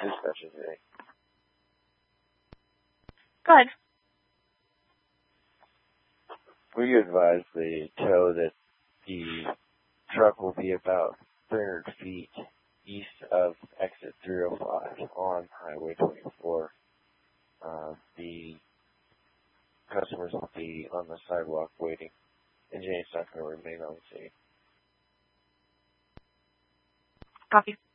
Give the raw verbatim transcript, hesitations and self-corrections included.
dispatcher today. Go ahead. We advise the tow that the truck will be about three hundred feet east of exit three oh five on Highway twenty-four. Uh, the customers will be on the sidewalk waiting, and Jane's not going to remain on the scene. Copy.